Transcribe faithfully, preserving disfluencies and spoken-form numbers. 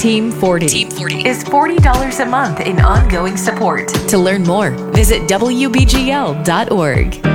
Team forty. Team forty is forty dollars a month in ongoing support. To learn more, visit W B G L dot org.